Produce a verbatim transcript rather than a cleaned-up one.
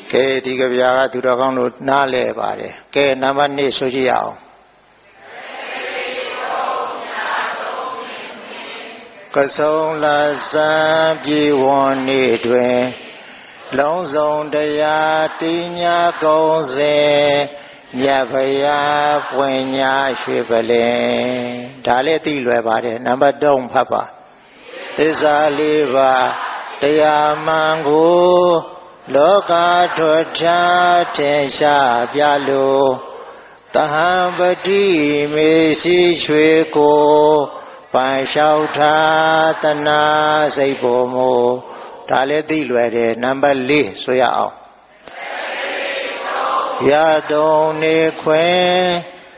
ကဲဒီကဗျာကသူတော်ကောင်းတို့နားလဲပါတယ်ကဲနံပါတ်၂ဆိုကြည့်ရအောင်ကဆုံလာစံပြေဝွန်နေတွင်လုံးစုံတရားတင်းညာကုံစဉ်မြတ်ဖရာပွင့်ညာရွှေပလင်ဒါလည်းသိလွယ်ပါတယ်နံပါတ်၃ဖတ်ပါသစ္စာလေးပါးတရားမှန်ကိုလောကထွက်ထားထင်ရှားပြလို့တဟံပတိမေစီချွေကိုပိုင်လျှောက်ထားတနာစိတ်ပေါ်မို့ဒါလည်းသိလွယ်တယ်နံပါတ်၄ဆိုရအောင်ရတုံနေခွင်